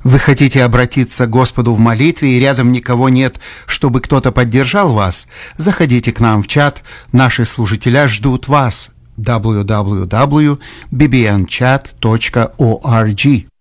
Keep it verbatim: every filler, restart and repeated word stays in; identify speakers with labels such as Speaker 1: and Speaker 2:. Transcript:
Speaker 1: Вы хотите обратиться к Господу в молитве, и рядом никого нет, чтобы кто-то поддержал вас? Заходите к нам в чат, наши служителя ждут вас. дабл ю дабл ю дабл ю точка би би эн чат точка орг